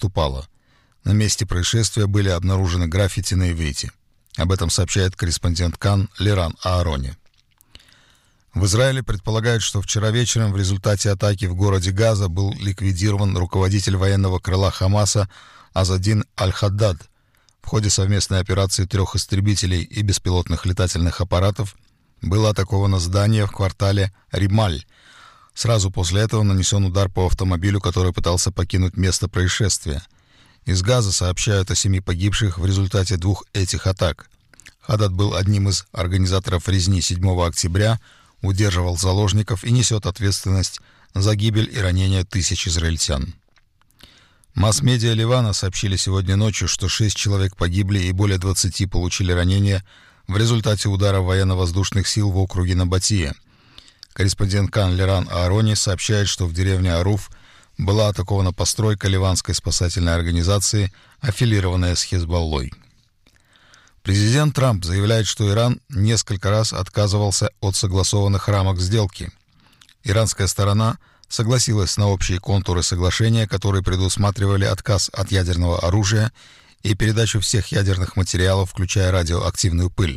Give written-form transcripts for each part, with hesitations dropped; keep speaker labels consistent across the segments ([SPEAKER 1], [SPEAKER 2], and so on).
[SPEAKER 1] уступала. На месте происшествия были обнаружены граффити на иврите. Об этом сообщает корреспондент КАН Леран Аарони. В Израиле предполагают, что вчера вечером в результате атаки в городе Газа был ликвидирован руководитель военного крыла Хамаса Азадин Аль-Хаддад. В ходе совместной операции 3 истребителей и беспилотных летательных аппаратов было атаковано здание в квартале Рималь. Сразу после этого нанесен удар по автомобилю, который пытался покинуть место происшествия. Из Газа сообщают о 7 погибших в результате 2 этих атак. Хаддад был одним из организаторов резни 7 октября, удерживал заложников и несет ответственность за гибель и ранение тысяч израильтян. Масс-медиа Ливана сообщили сегодня ночью, что 6 человек погибли и более 20 получили ранения в результате удара военно-воздушных сил в округе Набатия. Корреспондент КАН Леран Аарони сообщает, что в деревне Аруф была атакована постройка ливанской спасательной организации, аффилированная с Хезболлой. Президент Трамп заявляет, что Иран несколько раз отказывался от согласованных рамок сделки. Иранская сторона согласилась на общие контуры соглашения, которые предусматривали отказ от ядерного оружия и передачу всех ядерных материалов, включая радиоактивную пыль.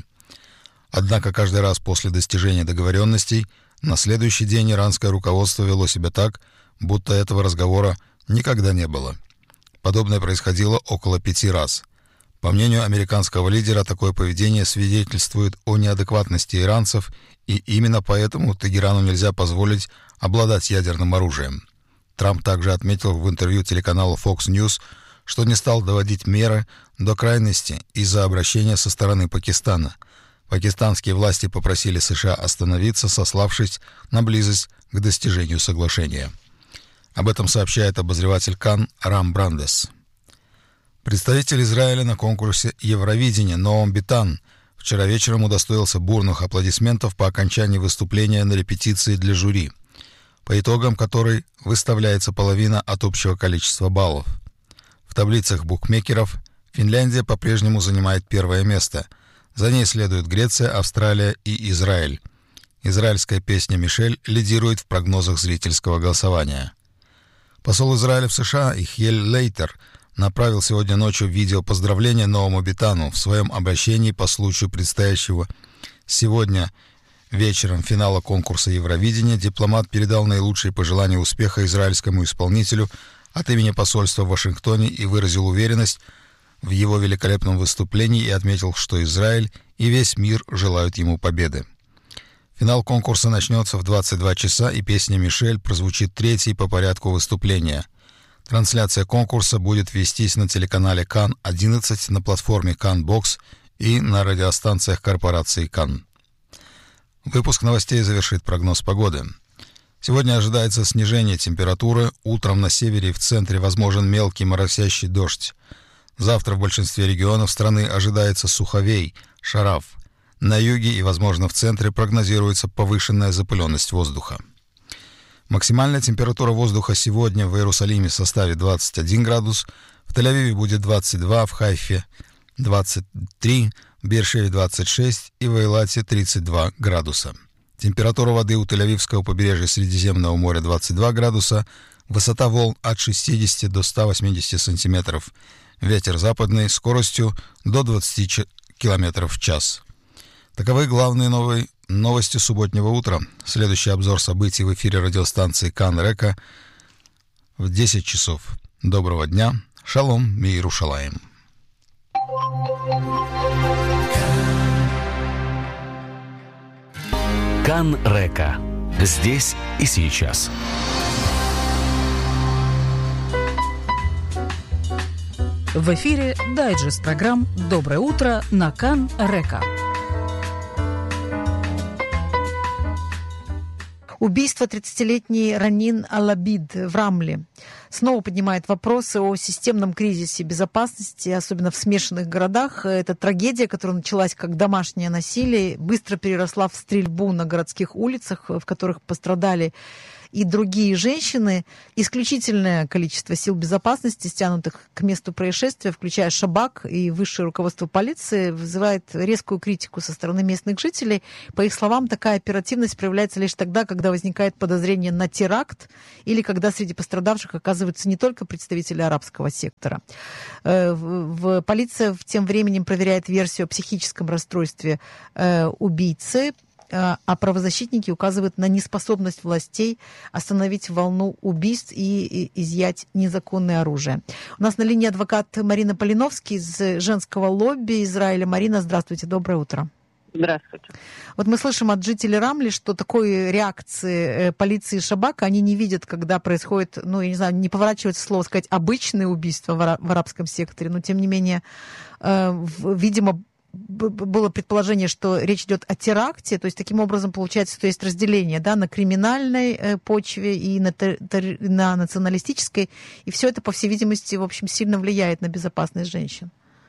[SPEAKER 1] Однако каждый раз после достижения договоренностей на следующий день иранское руководство вело себя так, будто этого разговора никогда не было. Подобное происходило около 5 раз. По мнению американского лидера, такое поведение свидетельствует о неадекватности иранцев, и именно поэтому Тегерану нельзя позволить обладать ядерным оружием. Трамп также отметил в интервью телеканалу Fox News, что не стал доводить меры до крайности из-за обращения со стороны Пакистана. Пакистанские власти попросили США остановиться, сославшись на близость к достижению соглашения. Об этом сообщает обозреватель КАН Рам Брандес. Представитель Израиля на конкурсе Евровидения Ноам Битан вчера вечером удостоился бурных аплодисментов по окончании выступления на репетиции для жюри, по итогам которой выставляется половина от общего количества баллов. В таблицах букмекеров Финляндия по-прежнему занимает первое место. За ней следуют Греция, Австралия и Израиль. Израильская песня «Мишель» лидирует в прогнозах зрительского голосования. Посол Израиля в США Ихьель Лейтер направил сегодня ночью видео поздравления Ноаму Битану в своем обращении по случаю предстоящего сегодня вечером финала конкурса Евровидения. Дипломат передал наилучшие пожелания успеха израильскому исполнителю от имени посольства в Вашингтоне и выразил уверенность в его великолепном выступлении и отметил, что Израиль и весь мир желают ему победы. Финал конкурса начнется в 22 часа, и песня «Мишель» прозвучит третьей по порядку выступления. Трансляция конкурса будет вестись на телеканале КАН-11, на платформе КАН-Бокс и на радиостанциях корпорации КАН. Выпуск новостей завершит прогноз погоды. Сегодня ожидается снижение температуры. Утром на севере и в центре возможен мелкий моросящий дождь. Завтра в большинстве регионов страны ожидается суховей, шараф. На юге и, возможно, в центре прогнозируется повышенная запыленность воздуха. Максимальная температура воздуха сегодня в Иерусалиме составит 21 градус, в Тель-Авиве будет 22, в Хайфе 23, в Беэр-Шеве 26 и в Эйлате 32 градуса. Температура воды у Тель-Авивского побережья Средиземного моря 22 градуса, высота волн от 60 до 180 сантиметров, ветер западный скоростью до 20 км в час. Таковы главные новости субботнего утра. Следующий обзор событий в эфире радиостанции КАН-Река в 10 часов. Доброго дня. Шалом, Миерушалаим.
[SPEAKER 2] КАН-Река. Здесь и сейчас.
[SPEAKER 3] В эфире дайджест программ «Доброе утро» на КАН-Река.
[SPEAKER 4] Убийство 30-летней Ранин Алабид в Рамле снова поднимает вопросы о системном кризисе безопасности, особенно в смешанных городах. Эта трагедия, которая началась как домашнее насилие, быстро переросла в стрельбу на городских улицах, в которых пострадали и другие женщины, исключительное количество сил безопасности, стянутых к месту происшествия, включая Шабак и высшее руководство полиции, вызывает резкую критику со стороны местных жителей. По их словам, такая оперативность проявляется лишь тогда, когда возникает подозрение на теракт или когда среди пострадавших оказываются не только представители арабского сектора. Полиция тем временем проверяет версию о психическом расстройстве убийцы, а правозащитники указывают на неспособность властей остановить волну убийств и изъять незаконное оружие. У нас на линии адвокат Марина Полиновский из женского лобби Израиля. Марина, здравствуйте, доброе утро.
[SPEAKER 5] Здравствуйте.
[SPEAKER 4] Вот мы слышим от жителей Рамли, что такой реакции полиции и Шабака они не видят, когда происходит, я не знаю, не поворачивается слово сказать, обычные убийства в арабском секторе, но тем не менее, видимо, было предположение, что речь идет о теракте, то есть таким образом получается, что есть разделение, да, на криминальной почве и на националистической, и все это, по всей видимости, в общем, сильно влияет на безопасность женщин.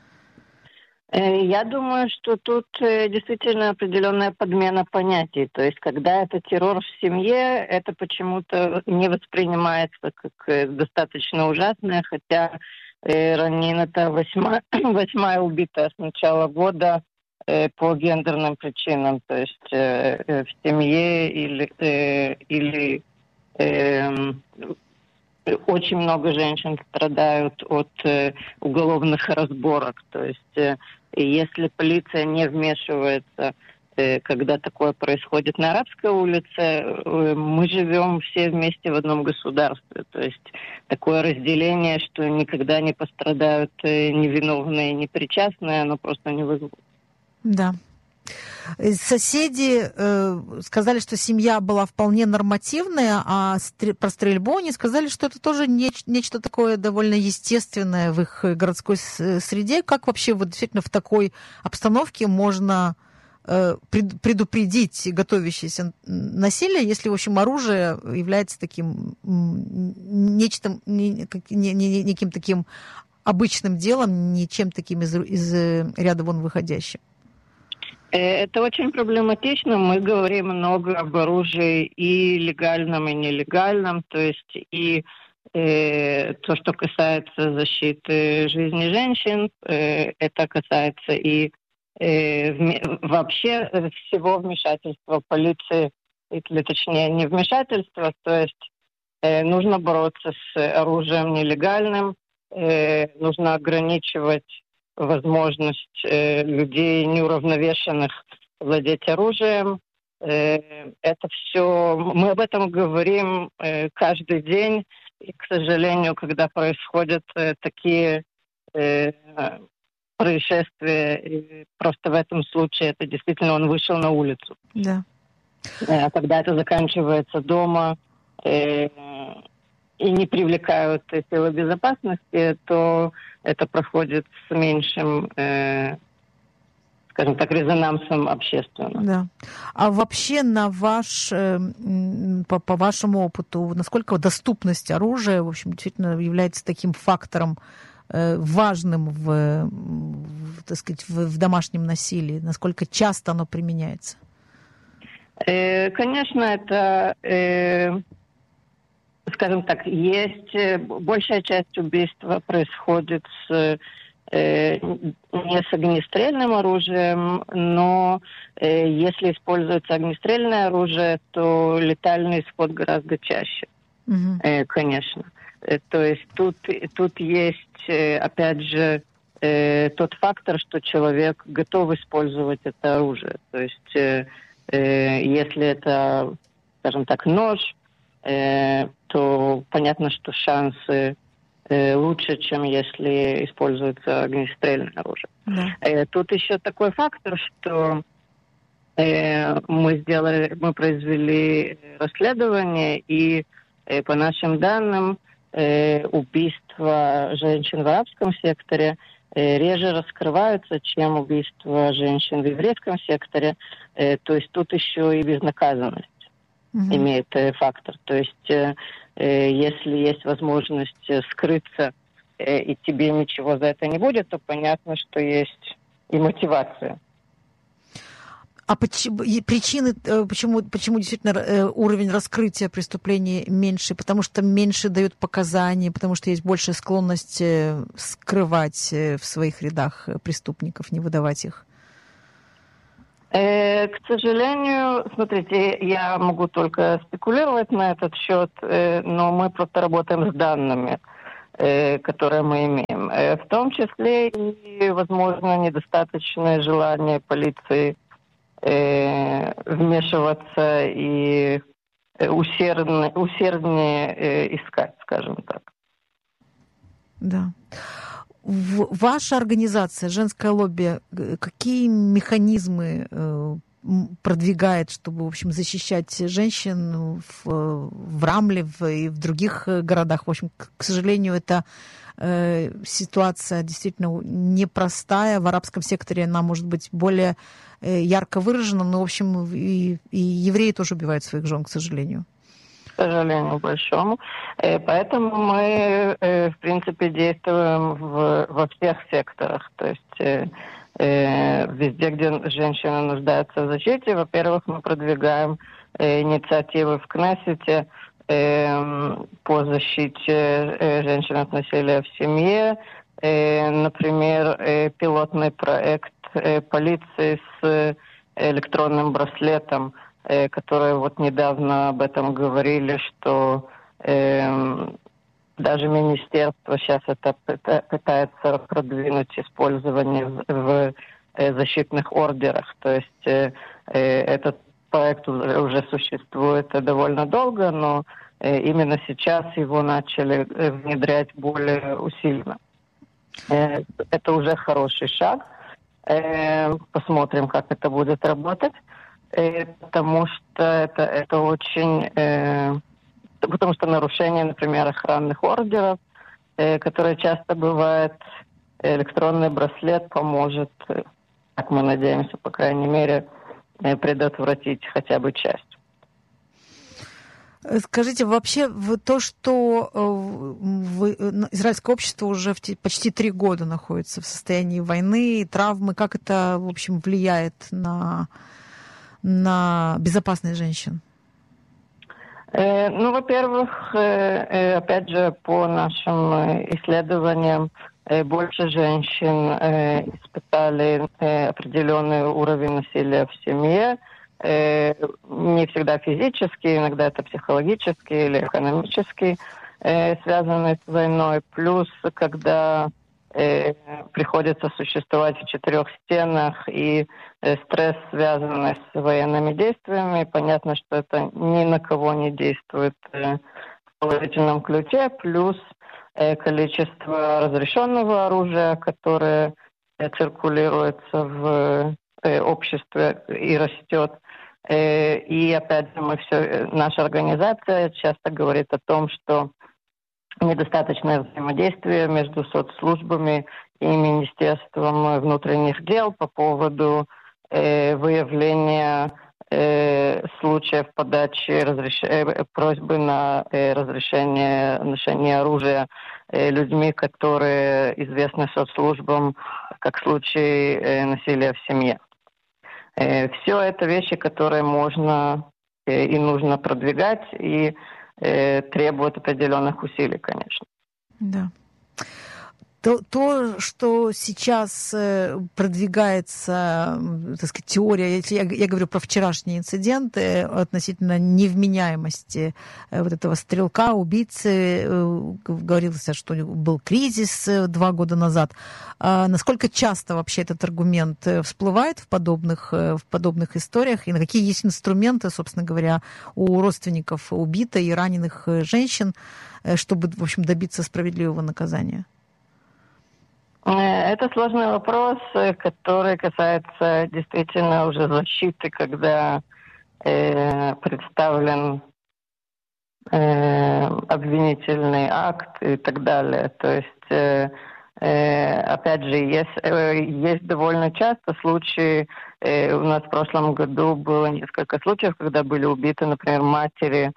[SPEAKER 5] Я думаю, что тут действительно определенная подмена понятий. То есть, когда это террор в семье, это почему-то не воспринимается как достаточно ужасное, хотя Ранин это восьмая убитая с начала года по гендерным причинам. То есть в семье или очень много женщин страдают от уголовных разборок. То есть если полиция не вмешивается, когда такое происходит на Арабской улице, мы живем все вместе в одном государстве. То есть такое разделение, что никогда не пострадают невиновные, непричастные, оно просто не вызовет.
[SPEAKER 4] Да. Соседи сказали, что семья была вполне нормативная, а про стрельбу они сказали, что это тоже нечто такое довольно естественное в их городской среде. Как вообще вот действительно в такой обстановке можно предупредить готовящееся насилие, если, в общем, оружие является таким неким таким обычным делом, ничем таким из ряда вон выходящим?
[SPEAKER 5] Это очень проблематично. Мы говорим много об оружии и легальном, и нелегальном. То есть и то, что касается защиты жизни женщин, это касается и вообще всего вмешательства полиции, или точнее не вмешательства, то есть нужно бороться с оружием нелегальным, нужно ограничивать возможность людей неуравновешенных владеть оружием. Это все, мы об этом говорим каждый день, и, к сожалению, когда происходят такие происшествия, просто в этом случае это действительно он вышел на улицу.
[SPEAKER 4] Да.
[SPEAKER 5] А когда это заканчивается дома и не привлекают силы безопасности, то это проходит с меньшим, скажем так, резонансом общественно.
[SPEAKER 4] Да. А вообще по вашему опыту, насколько доступность оружия, в общем, действительно является таким фактором важным так сказать, в домашнем насилии? Насколько часто оно применяется?
[SPEAKER 5] Конечно, это, скажем так, есть большая часть убийства происходит не с огнестрельным оружием, но если используется огнестрельное оружие, то летальный исход гораздо чаще, конечно. То есть тут есть, опять же, тот фактор, что человек готов использовать это оружие. То есть если это, скажем так, нож, то понятно, что шансы лучше, чем если используется огнестрельное оружие. Да. Тут еще такой фактор, что мы произвели расследование, и по нашим данным убийства женщин в арабском секторе реже раскрываются, чем убийства женщин в еврейском секторе. То есть тут еще и безнаказанность имеет фактор. То есть если есть возможность скрыться, и тебе ничего за это не будет, то понятно, что есть и мотивация.
[SPEAKER 4] А причины, почему действительно уровень раскрытия преступлений меньше? Потому что меньше дают показания, потому что есть большая склонность скрывать в своих рядах преступников, не выдавать их?
[SPEAKER 5] К сожалению, смотрите, я могу только спекулировать на этот счет, но мы просто работаем с данными, которые мы имеем. В том числе и, возможно, недостаточное желание полиции вмешиваться и усерднее искать, скажем так.
[SPEAKER 4] Да. Ваша организация, женское лобби, какие механизмы продвигает, чтобы, в общем, защищать женщин в Рамле и в других городах? В общем, к сожалению, это ситуация действительно непростая. В арабском секторе она может быть более ярко выражена, но, в общем, и евреи тоже убивают своих жен, к сожалению.
[SPEAKER 5] К сожалению, большому. Поэтому мы, в принципе, действуем во всех секторах. То есть везде, где женщины нуждаются в защите, во-первых, мы продвигаем инициативы в Кнессете по защите женщин от насилия в семье. Например, пилотный проект полиции с электронным браслетом, которые вот недавно об этом говорили, что даже министерство сейчас это пытается продвинуть использование в защитных ордерах. То есть этот проект уже существует довольно долго, но именно сейчас его начали внедрять более усиленно. Это уже хороший шаг. Посмотрим, как это будет работать. Потому что это очень... Потому что нарушение, например, охранных ордеров, которые часто бывают, электронный браслет поможет, как мы надеемся, по крайней мере, предотвратить хотя бы часть.
[SPEAKER 4] Скажите, вообще то, что израильское общество уже почти 3 года находится в состоянии войны, травмы, как это, в общем, влияет на безопасность женщин?
[SPEAKER 5] Ну, во-первых, опять же, по нашим исследованиям, больше женщин испытали определенный уровень насилия в семье. Не всегда физически, иногда это психологически или экономически связанные с войной. Плюс, когда приходится существовать в 4 стенах, и стресс, связанный с военными действиями, понятно, что это ни на кого не действует в положительном ключе, плюс количество разрешенного оружия, которое циркулируется в обществе и растет. И опять же, наша организация часто говорит о том, что недостаточное взаимодействие между соцслужбами и Министерством внутренних дел по поводу выявления случаев подачи просьбы на разрешение ношения оружия людьми, которые известны соцслужбам как случаи насилия в семье. Все это вещи, которые можно и нужно продвигать, и требует определенных усилий, конечно.
[SPEAKER 4] Да. То, что сейчас продвигается, так сказать, теория, я говорю про вчерашние инциденты относительно невменяемости вот этого стрелка, убийцы, говорилось, что был кризис 2 года назад. Насколько часто вообще этот аргумент всплывает в подобных историях, и на какие есть инструменты, собственно говоря, у родственников убитой и раненых женщин, чтобы, в общем, добиться справедливого наказания?
[SPEAKER 5] Это сложный вопрос, который касается действительно уже защиты, когда представлен обвинительный акт и так далее. То есть, опять же, есть довольно часто случаи, у нас в прошлом году было несколько случаев, когда были убиты, например, матери,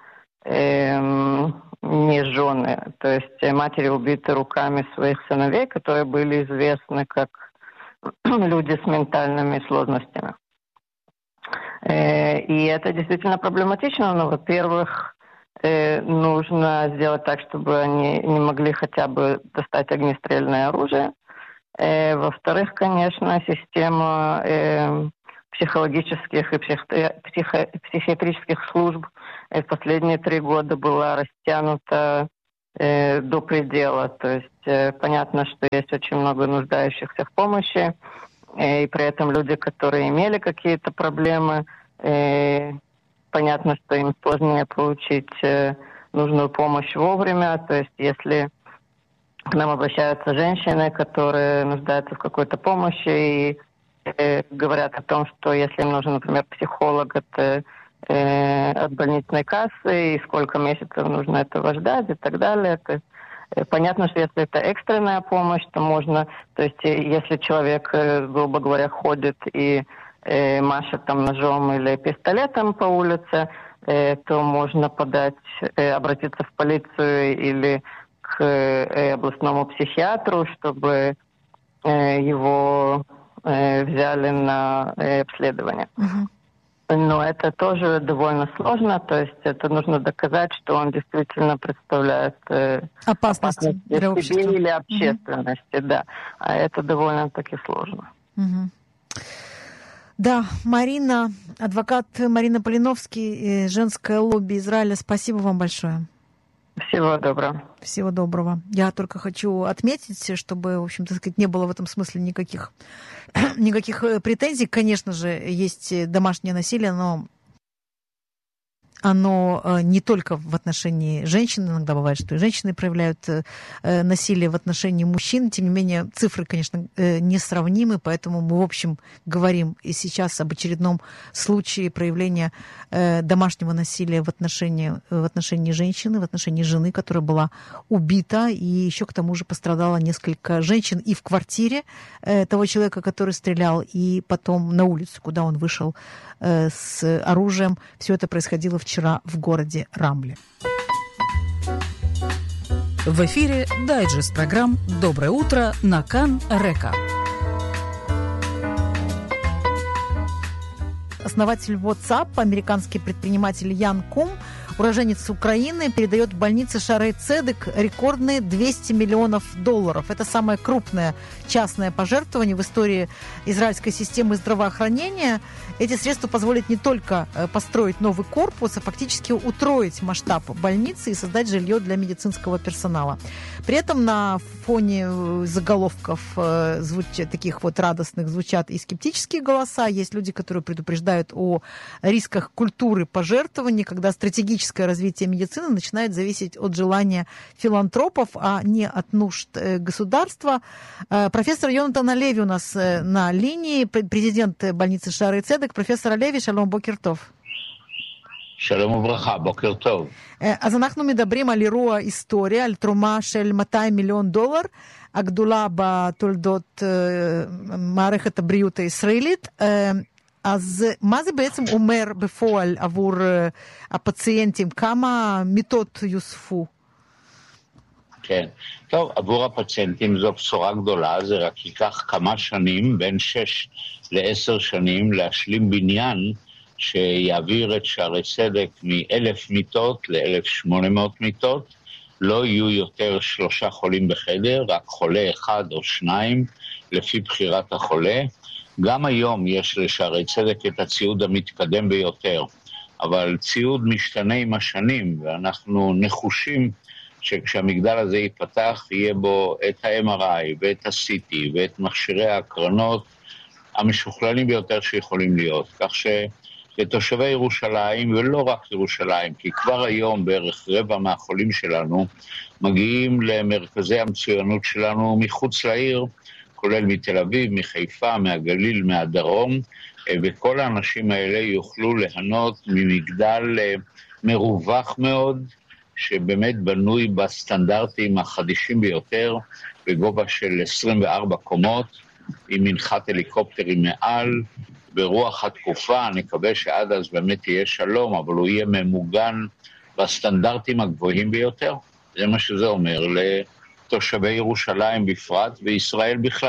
[SPEAKER 5] не жены, то есть матери убиты руками своих сыновей, которые были известны как люди с ментальными сложностями. И это действительно проблематично, но, во-первых, нужно сделать так, чтобы они не могли хотя бы достать огнестрельное оружие. Во-вторых, конечно, система психологических и психиатрических служб в последние 3 года была растянута до предела. То есть понятно, что есть очень много нуждающихся в помощи, и при этом люди, которые имели какие-то проблемы, понятно, что им сложнее получить нужную помощь вовремя. То есть если к нам обращаются женщины, которые нуждаются в какой-то помощи и говорят о том, что если им нужен, например, психолог от больничной кассы, и сколько месяцев нужно этого ждать и так далее. То есть, понятно, что если это экстренная помощь, то можно, то есть если человек, грубо говоря, ходит и машет там ножом или пистолетом по улице, то можно обратиться в полицию или к областному психиатру, чтобы его взяли на обследование. Но это тоже довольно сложно, то есть это нужно доказать, что он действительно представляет опасность для себе или общественности, да. А это довольно-таки сложно.
[SPEAKER 4] Да, Марина, адвокат Марина Полиновский, женское лобби Израиля, спасибо вам большое.
[SPEAKER 5] Всего доброго.
[SPEAKER 4] Всего доброго. Я только хочу отметить, чтобы, в общем, так сказать, не было в этом смысле никаких претензий. Конечно же, есть домашнее насилие, но оно не только в отношении женщин, иногда бывает, что и женщины проявляют насилие в отношении мужчин, тем не менее цифры, конечно, несравнимы, поэтому мы, в общем, говорим и сейчас об очередном случае проявления домашнего насилия в отношении женщины, в отношении жены, которая была убита, и еще к тому же пострадало несколько женщин и в квартире того человека, который стрелял, и потом на улицу, куда он вышел с оружием. Все это происходило вчера в городе Рамле.
[SPEAKER 3] В эфире дайджест программ «Доброе утро» на Кан Река.
[SPEAKER 4] Основатель WhatsApp, американский предприниматель Ян Кум, уроженец Украины, передает больнице Шаарей Цедек рекордные $200 миллионов. Это самое крупное частное пожертвование в истории израильской системы здравоохранения. Эти средства позволят не только построить новый корпус, а фактически утроить масштаб больницы и создать жилье для медицинского персонала. При этом на фоне заголовков таких вот радостных звучат и скептические голоса. Есть люди, которые предупреждают о рисках культуры пожертвований, когда стратегическое развитие медицины начинает зависеть от желания филантропов, а не от нужд государства. Профессор Йонатан Алеви у нас на линии, президент больницы Шаарей Цедек. Профессор Алеви, שלום, בוקר טוב.
[SPEAKER 6] שלום וברכה, בוקר טוב.
[SPEAKER 4] אז אנחנו מדברים על אירוע היסטורי, על תרומה של $200 מיליון, הגדולה בתולדות מערכת הבריאות הישראלית. אז מה זה בעצם אומר בפועל עבור הפציינטים? כמה מיטות יוספו?
[SPEAKER 6] כן. טוב, עבור הפציינטים זו בשורה גדולה, זה רק ייקח כמה שנים, בין 6 ל-10 שנים, להשלים בניין שיעביר את שערי צדק מ-1,000 מיטות ל-1,800 מיטות. לא יהיו יותר 3 חולים בחדר, רק חולה 1 או 2, לפי בחירת החולה. גם היום יש לשערי צדק את הציוד המתקדם ביותר, אבל ציוד משתנה עם השנים, ואנחנו נחושים שכשהמגדל הזה ייפתח, יהיה בו את ה-MRI ואת ה-CT ואת מכשירי ההקרנות המשוכללים ביותר שיכולים להיות. כך שלתושבי ירושלים, ולא רק ירושלים, כי כבר היום בערך רבע מהחולים שלנו מגיעים למרכזי המצוינות שלנו מחוץ לעיר, כולל מתל אביב, מחיפה, מהגליל, מהדרום, וכל האנשים האלה יוכלו ליהנות ממגדל מרווח מאוד, שבאמת בנוי בסטנדרטים החדישים ביותר, בגובה של 24 קומות, עם מנחת הליקופטרים מעל, ברוח התקופה, נקווה שעד אז באמת יהיה שלום, אבל הוא יהיה ממוגן בסטנדרטים הגבוהים ביותר. זה מה שזה אומר לתושבי ירושלים בפרט וישראל בכלל.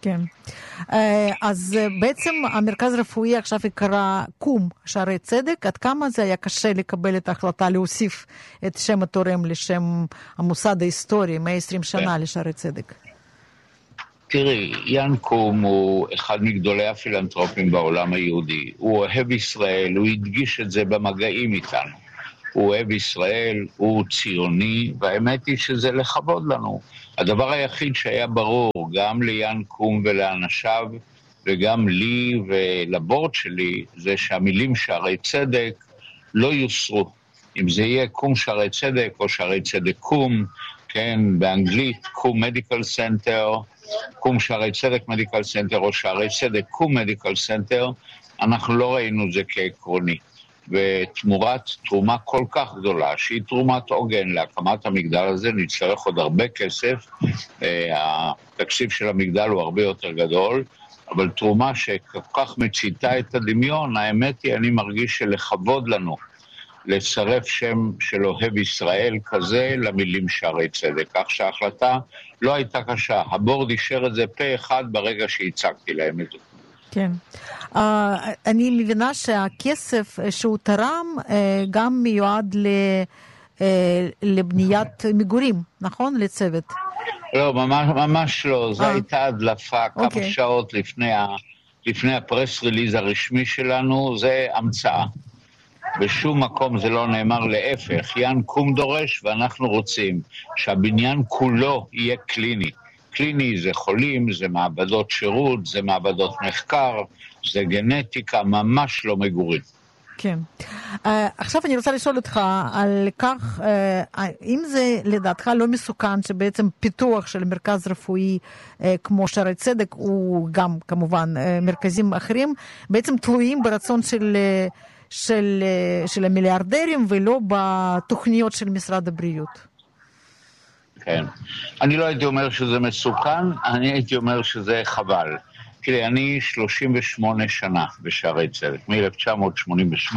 [SPEAKER 4] כן. אז בעצם המרכז הרפואי עכשיו יקרא קום שערי צדק. עד כמה זה היה קשה לקבל את ההחלטה להוסיף את שם התורם לשם המוסד ההיסטורי 120 שנה לשערי צדק?
[SPEAKER 6] תראי, יאן קום הוא אחד מגדולי הפילנטרופים בעולם היהודי. הוא אוהב ישראל, הוא הדגיש את זה במגעים איתנו. הוא אוהב ישראל, הוא ציוני, והאמת היא שזה לכבוד לנו. הדבר היחיד שהיה ברור, גם ליאן קום ולאנשיו, וגם לי ולבורד שלי, זה שהמילים שערי צדק לא יוסרו. אם זה יהיה קום שערי צדק או שערי צדק קום, כן, באנגלית קום מדיקל סנטר, קום שערי צדק מדיקל סנטר או שערי צדק קום מדיקל סנטר, אנחנו לא ראינו את זה כעקרוני. ותמורת תרומה כל כך גדולה, שהיא תרומת עוגן להקמת המגדל הזה, נצטרך עוד הרבה כסף, התקציב של המגדל הוא הרבה יותר גדול, אבל תרומה שכל כך מציתה את הדמיון, האמת היא, אני מרגיש שלכבוד לנו, לצרף שם של אוהב ישראל כזה למילים שערי צדק, כך שההחלטה לא הייתה קשה, הבורד אישר את זה פה אחד ברגע שהצגתי להם את זה.
[SPEAKER 4] כן. אני מבינה שהכסף שהוא תרם גם מיועד לבניית מגורים, נכון? לצוות.
[SPEAKER 6] לא, ממש לא. זו הייתה הדלפה כמה שעות לפני הפרס ריליז הרשמי שלנו, זה המצאה. בשום מקום זה לא נאמר להפך. יאן קום דורש ואנחנו רוצים שהבניין כולו יהיה קליני. קליני זה חולים, זה מעבדות שירות, זה מעבדות מחקר, זה גנטיקה, ממש לא מגורים.
[SPEAKER 4] כן. עכשיו אני רוצה לשאול אותך על כך, אם זה לדעתך לא מסוכן שבעצם פיתוח של מרכז רפואי כמו שערי צדק, הוא גם כמובן מרכזים אחרים, בעצם תלויים ברצון של המיליארדרים ולא בתוכניות של משרד הבריאות.
[SPEAKER 6] כן. אני לא הייתי אומר שזה מסוכן, אני הייתי אומר שזה חבל. תראי, אני 38 שנה בשערי צדק, מ-1988,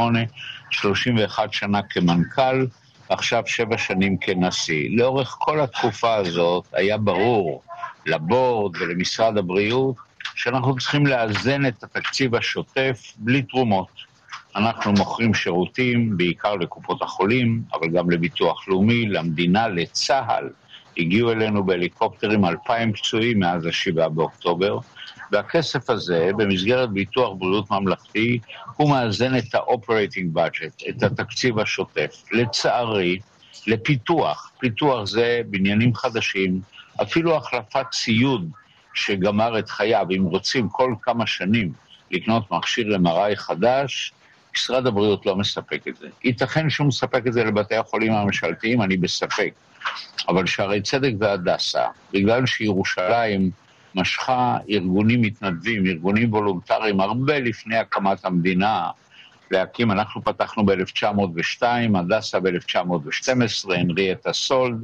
[SPEAKER 6] 31 שנה כמנכ"ל, ועכשיו 7 שנים כנשיא. לאורך כל התקופה הזאת היה ברור לבורד ולמשרד הבריאות שאנחנו צריכים לאזן את התקציב השוטף בלי תרומות. אנחנו מוכרים שירותים, בעיקר לקופות החולים, אבל גם לביטוח לאומי, למדינה, לצה"ל. הגיעו אלינו בהליקופטרים 2,000 פצועים מאז 7 באוקטובר, והכסף הזה, במסגרת ביטוח בריאות ממלכתי, הוא מאזן את ה-operating budget, את התקציב השוטף. לצערי, לפיתוח, פיתוח זה בניינים חדשים, אפילו החלפת ציוד שגמר את חייו, אם רוצים כל כמה שנים לקנות מכשיר MRI חדש, משרד הבריאות לא מספק את זה. ייתכן שהוא מספק את זה לבתי החולים הממשלתיים, אני בספק. אבל שערי צדק והדסה, בגלל שירושלים משכה ארגונים מתנדבים, ארגונים וולונטריים, הרבה לפני הקמת המדינה, להקים, אנחנו פתחנו ב-1902, הדסה ב-1912, הנריאטה סולד,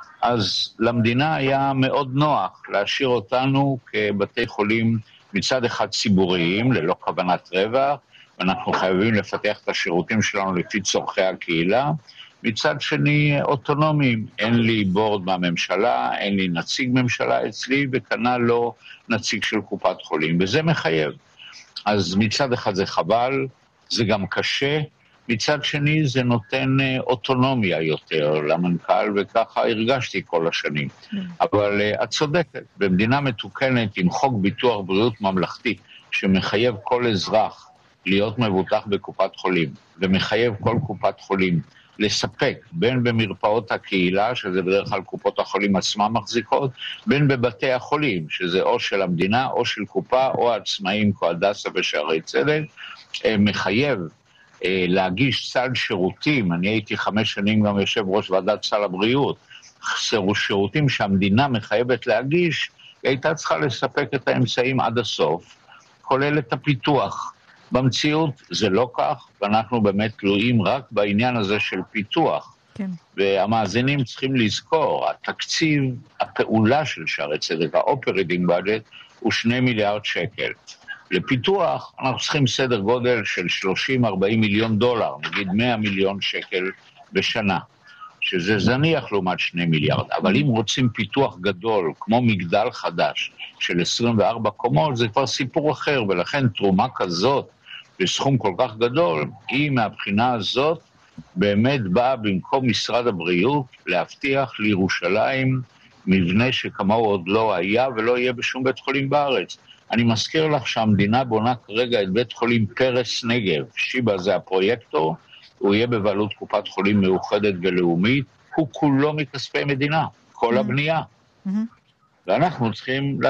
[SPEAKER 6] אז למדינה היה מאוד נוח להשאיר אותנו כבתי חולים מצד אחד ציבוריים, ללא כוונת רווח, ואנחנו חייבים לפתח את השירותים שלנו לפי צורכי הקהילה, מצד שני אוטונומיים, אין לי בורד מהממשלה, אין לי נציג ממשלה אצלי, וכנ"ל לא נציג של קופת חולים, וזה מחייב. אז מצד אחד זה חבל, זה גם קשה, מצד שני זה נותן אוטונומיה יותר למנכ"ל, וככה הרגשתי כל השנים. אבל את צודקת, במדינה מתוקנת עם חוק ביטוח בריאות ממלכתי, שמחייב כל אזרח להיות מבוטח בקופת חולים, ומחייב כל קופת חולים לספק, בין במרפאות הקהילה, שזה בדרך כלל קופות החולים עצמם מחזיקות, בין בבתי החולים, שזה או של המדינה, או של קופה, או עצמאים, כמו הדסה ושערי צדק, מחייב להגיש סל שירותים, אני הייתי 5 שנים גם יושב ראש ועדת סל הבריאות, שירותים שהמדינה מחייבת להגיש, היא הייתה צריכה לספק את האמצעים עד הסוף, כולל את הפיתוח. במציאות זה לא כך, ואנחנו באמת תלויים רק בעניין הזה של פיתוח. כן. והמאזינים צריכים לזכור, התקציב, הפעולה של שערי צדק, ה-operating budget, הוא 2 מיליארד שקל. לפיתוח אנחנו צריכים סדר גודל של 30-40 מיליון דולר, נגיד 100 מיליון שקל בשנה. שזה זניח לעומת 2 מיליארד. אבל אם רוצים פיתוח גדול, כמו מגדל חדש של 24 קומות, זה כבר סיפור אחר, ולכן תרומה כזאת בסכום כל כך גדול, היא מהבחינה הזאת באמת באה במקום משרד הבריאות להבטיח לירושלים מבנה שכמוהו עוד לא היה ולא יהיה בשום בית חולים בארץ. אני מזכיר לך שהמדינה בונה כרגע את בית חולים פרס נגב, שיבא זה הפרויקטור, הוא יהיה בבעלות קופת חולים מאוחדת ולאומית, הוא כולו מכספי מדינה, כל הבנייה. ואנחנו צריכים